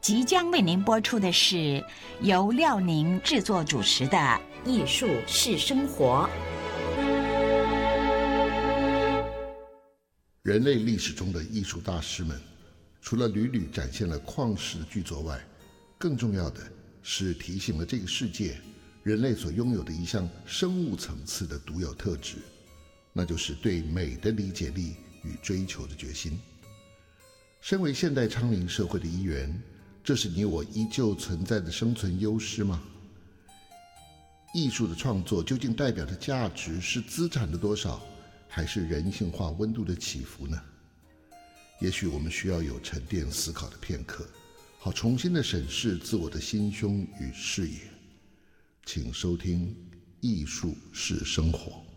即将为您播出的是由廖宁制作主持的《艺术是生活》。 人类历史中的艺术大师们，除了屡屡展现了旷世的巨作外，更重要的是提醒了这个世界，人类所拥有的一项生物层次的独有特质，那就是对美的理解力与追求的决心。身为现代昌明社会的一员，这是你我依旧存在的生存优势吗？艺术的创作究竟代表的价值是资产的多少，还是人性化温度的起伏呢？也许我们需要有沉淀思考的片刻，好重新的审视自我的心胸与视野。请收听《艺术是生活》。